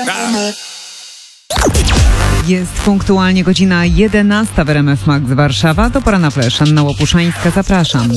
Jest punktualnie godzina 11 w RMF Max Warszawa. To pora na flash. Anna Łopuszańska, zapraszam.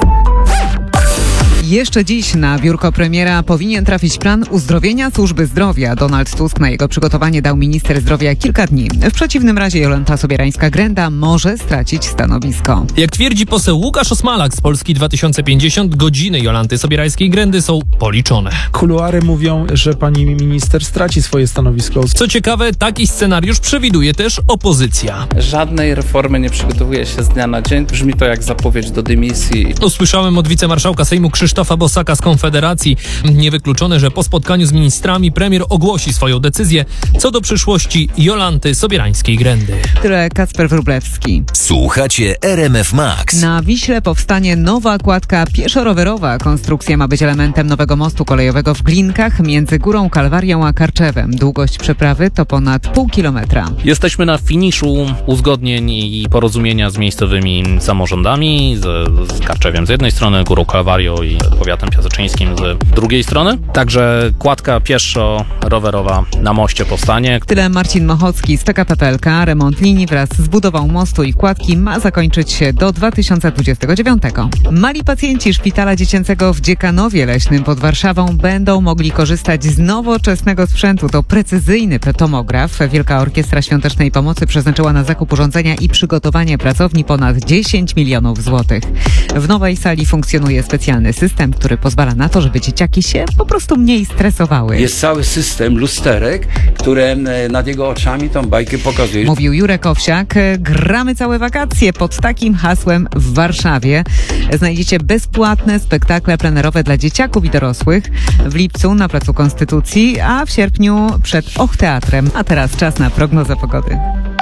Jeszcze dziś na biurko premiera powinien trafić plan uzdrowienia służby zdrowia. Donald Tusk na jego przygotowanie dał minister zdrowia kilka dni. W przeciwnym razie Jolanta Sobierańska-Grenda może stracić stanowisko. Jak twierdzi poseł Łukasz Osmalak z Polski 2050, godziny Jolanty Sobierańskiej-Grendy są policzone. Kuluary mówią, że pani minister straci swoje stanowisko. Co ciekawe, taki scenariusz przewiduje też opozycja. Żadnej reformy nie przygotowuje się z dnia na dzień. Brzmi to jak zapowiedź do dymisji. Usłyszałem od wicemarszałka Sejmu Krzysztofa Bosaka z Konfederacji. Niewykluczone, że po spotkaniu z ministrami premier ogłosi swoją decyzję co do przyszłości Jolanty Sobierańskiej-Grendy. Tyle Kacper Wróblewski. Słuchacie RMF Max. Na Wiśle powstanie nowa kładka pieszo-rowerowa. Konstrukcja ma być elementem nowego mostu kolejowego w Glinkach między Górą Kalwarią a Karczewem. Długość przeprawy to ponad pół kilometra. Jesteśmy na finiszu uzgodnień i porozumienia z miejscowymi samorządami, z Karczewiem z jednej strony, Górą Kalwarią i powiatem piaseczyńskim z drugiej strony. Także kładka pieszo-rowerowa na moście powstanie. Tyle Marcin Mochocki z PKP PLK. Remont linii wraz z budową mostu i kładki ma zakończyć się do 2029. Mali pacjenci Szpitala Dziecięcego w Dziekanowie Leśnym pod Warszawą będą mogli korzystać z nowoczesnego sprzętu. To precyzyjny tomograf. Wielka Orkiestra Świątecznej Pomocy przeznaczyła na zakup urządzenia i przygotowanie pracowni ponad 10 milionów złotych. W nowej sali funkcjonuje specjalny system, który pozwala na to, żeby dzieciaki się po prostu mniej stresowały. Jest cały system lusterek, które nad jego oczami tą bajkę pokazują. Mówił Jurek Owsiak. Gramy całe wakacje pod takim hasłem w Warszawie. Znajdziecie bezpłatne spektakle plenerowe dla dzieciaków i dorosłych w lipcu na Placu Konstytucji, a w sierpniu przed Och-Teatrem. A teraz czas na prognozę pogody.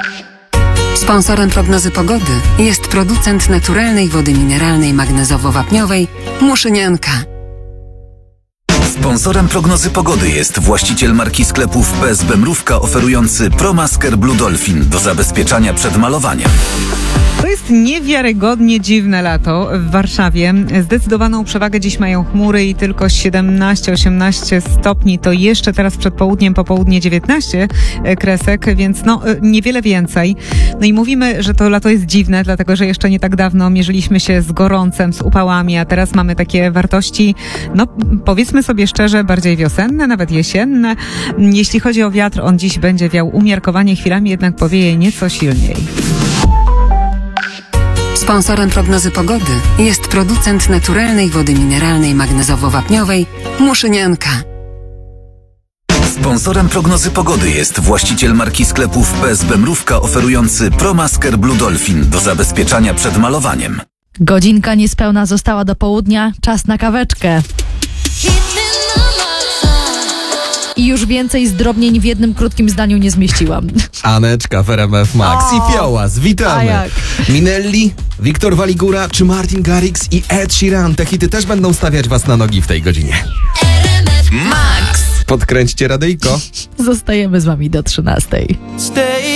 Sponsorem prognozy pogody jest producent naturalnej wody mineralnej magnezowo-wapniowej Muszynianka. Sponsorem prognozy pogody jest właściciel marki sklepów PSB Mrówka oferujący ProMasker Blue Dolphin do zabezpieczania przed malowaniem. To jest niewiarygodnie dziwne lato w Warszawie. Zdecydowaną przewagę dziś mają chmury i tylko 17-18 stopni. To jeszcze teraz przed południem, popołudnie 19 kresek, więc niewiele więcej. No i mówimy, że to lato jest dziwne, dlatego że jeszcze nie tak dawno mierzyliśmy się z gorącem, z upałami, a teraz mamy takie wartości, powiedzmy sobie szczerze, bardziej wiosenne, nawet jesienne. Jeśli chodzi o wiatr, on dziś będzie wiał umiarkowanie, chwilami jednak powieje nieco silniej. Sponsorem prognozy pogody jest producent naturalnej wody mineralnej magnezowo-wapniowej Muszynianka. Sponsorem prognozy pogody jest właściciel marki sklepów PSB Mrówka oferujący ProMasker Blue Dolphin do zabezpieczania przed malowaniem. Godzinka niespełna została do południa, czas na kaweczkę. I już więcej zdrobnień w jednym krótkim zdaniu nie zmieściłam. Aneczka w RMF Max i Fiołas, witamy. Minelli, Wiktor Waligura czy Martin Garrix i Ed Sheeran. Te hity też będą stawiać was na nogi w tej godzinie. RMF Max. Podkręćcie radyjko. Zostajemy z wami do 13:00.